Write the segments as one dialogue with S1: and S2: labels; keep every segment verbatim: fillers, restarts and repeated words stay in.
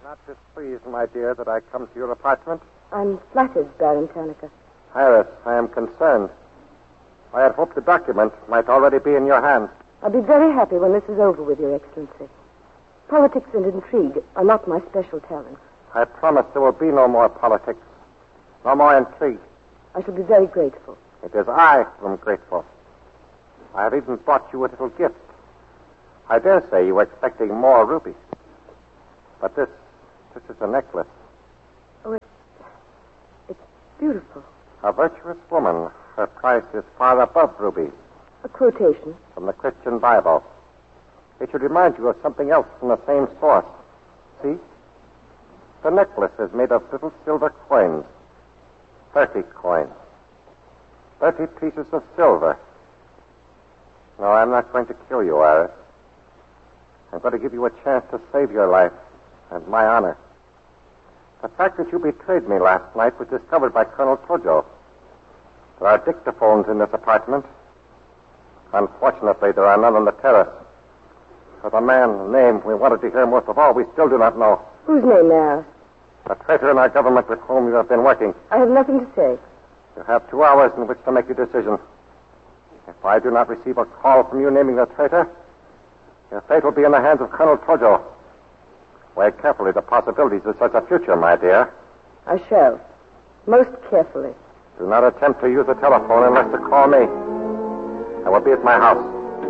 S1: not displeased, my dear, that I come to your apartment?
S2: I'm flattered, Baron Tanaka.
S1: Iris, I am concerned. I had hoped the document might already be in your hands.
S2: I'll be very happy when this is over with, Your Excellency. Politics and intrigue are not my special talents.
S1: I promise there will be no more politics, no more intrigue.
S2: I shall be very grateful.
S1: It is I who am grateful. I have even brought you a little gift. I dare say you were expecting more rubies. But this, this is a necklace.
S2: Oh, it's, it's beautiful.
S1: A virtuous woman. Her price is far above rubies.
S2: A quotation.
S1: From the Christian Bible. It should remind you of something else from the same source. See? The necklace is made of little silver coins. Thirty coins. Thirty pieces of silver. No, I'm not going to kill you, Iris. I'm going to give you a chance to save your life and my honor. The fact that you betrayed me last night was discovered by Colonel Tojo. There are dictaphones in this apartment. Unfortunately, there are none on the terrace. For the man's name we wanted to hear most of all, we still do not know.
S2: Whose name now?
S1: The traitor in our government with whom you have been working.
S2: I have nothing to say.
S1: You have two hours in which to make your decision. If I do not receive a call from you naming the traitor, your fate will be in the hands of Colonel Tojo. Weigh carefully the possibilities of such a future, my dear.
S2: I shall. Most carefully.
S1: Do not attempt to use the telephone unless to call me. I will be at my house.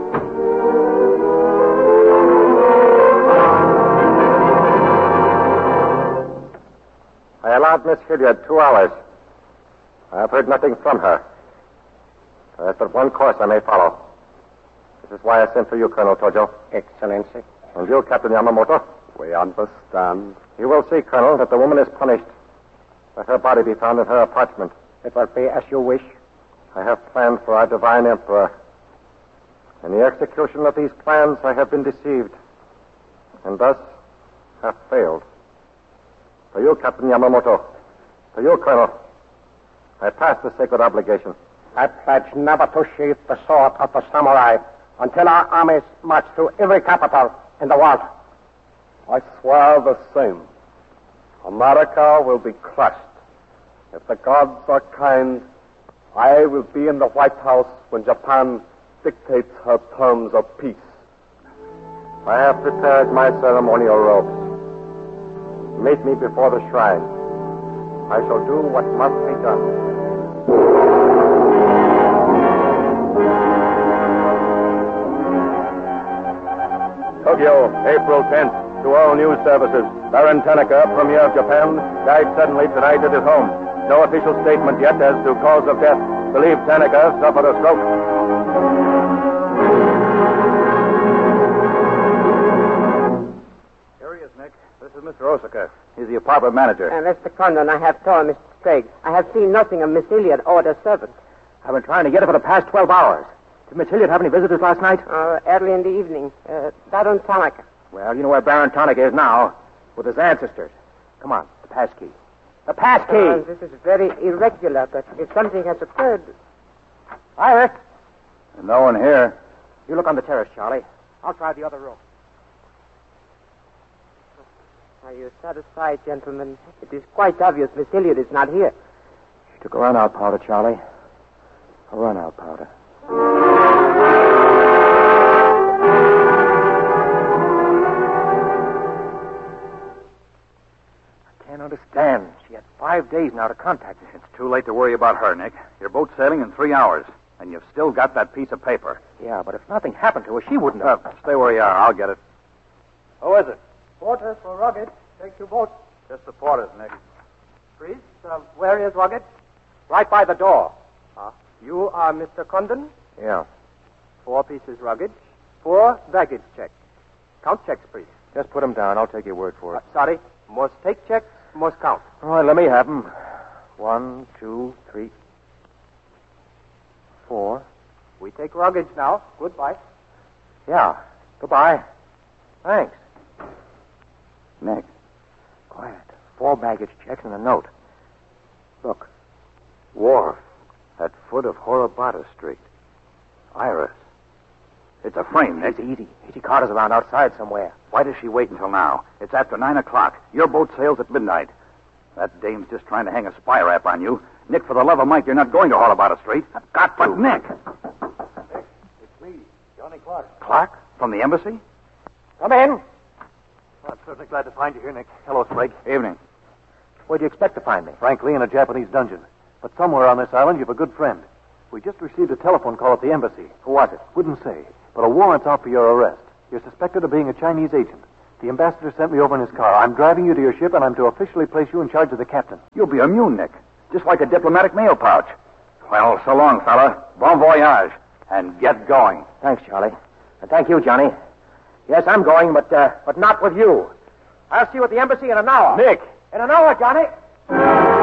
S1: I allowed Miss Hilliard two hours. I have heard nothing from her. There is but one course I may follow. This is why I sent for you, Colonel Tojo.
S3: Excellency.
S1: And you, Captain Yamamoto.
S3: We understand.
S1: You will see, Colonel, that the woman is punished. Let her body be found in her apartment.
S3: It will be as you wish.
S1: I have planned for our divine emperor. In the execution of these plans, I have been deceived, and thus have failed. For you, Captain Yamamoto, for you, Colonel, I pass the sacred obligation.
S3: I pledge never to sheath the sword of the samurai until our armies march through every capital in the world.
S4: I swear the same. America will be crushed. If the gods are kind, I will be in the White House when Japan dictates her terms of peace.
S1: I have prepared my ceremonial robes. Meet me before the shrine. I shall do what must be done.
S5: Tokyo, April tenth. To all news services, Baron Tanaka, Premier of Japan, died suddenly tonight at his home. No official statement yet as to cause of death. Believed Tanaka suffered a stroke.
S6: Here he is, Nick. This is Mister Osaka. He's the apartment manager.
S7: Uh, Mister Condon, I have told Mister Sprague. I have seen nothing of Miss Hilliard or the servant.
S6: I've been trying to get her for the past twelve hours. Did Miss Hilliard have any visitors last night?
S7: Uh, early in the evening. Uh, Baron Tanaka.
S6: Well, you know where Baron Tanaka is now, with his ancestors. Come on, the pass key. The pass key!
S7: Uh, this is very irregular, but if something has occurred...
S6: Iris!
S5: There's no one here.
S6: You look on the terrace, Charlie. I'll try the other room.
S7: Are you satisfied, gentlemen? It is quite obvious Miss Hilliard is not here.
S6: She took a run out powder, Charlie. A run out powder. I can't understand. She had five days now to contact us.
S5: It's too late to worry about her, Nick. Your boat's sailing in three hours, and you've still got that piece of paper.
S6: Yeah, but if nothing happened to her, she wouldn't have.
S5: Uh, stay where you are. I'll get it. Who is it?
S7: Porter for Rugged. Take two boats.
S5: Just the porters, Nick.
S7: Priest, uh, where is Rugged?
S6: Right by the door.
S7: Uh, you are Mister Condon?
S6: Yeah.
S7: Four pieces luggage. Four baggage checks. Count checks, priest.
S6: Just put them down. I'll take your word for it.
S7: Uh, sorry. Must take checks, must count.
S6: All right, let me have them. One, two, three, four.
S7: We take luggage now. Goodbye.
S6: Yeah. Goodbye. Thanks.
S5: Nick.
S6: Quiet. Four baggage checks and a note. Look.
S5: Wharf at foot of Horobata Street. Iris.
S6: It's a frame, Nick. Easy, easy. Easy Carter's around outside somewhere. Why does she wait until now? It's after nine o'clock. Your boat sails at midnight. That dame's just trying to hang a spy rap on you. Nick, for the love of Mike, you're not going to haul about it straight. I've got to. But Nick.
S5: Nick, it's me, Johnny Clark.
S6: Clark? From the embassy?
S3: Come in.
S5: Well, I'm certainly glad to find you here, Nick. Hello, Sprague.
S6: Evening. Where'd you expect to find me?
S5: Frankly, in a Japanese dungeon. But somewhere on this island, you've a good friend. We just received a telephone call at the embassy.
S6: Who was it?
S5: Wouldn't say, but a warrant's out for your arrest. You're suspected of being a Chinese agent. The ambassador sent me over in his car. I'm driving you to your ship, and I'm to officially place you in charge of the captain.
S6: You'll be immune, Nick. Just like a diplomatic mail pouch. Well, so long, fella. Bon voyage. And get going. Thanks, Charlie. And thank you, Johnny. Yes, I'm going, but uh, but not with you. I'll see you at the embassy in an hour.
S5: Nick!
S6: In an hour, Johnny.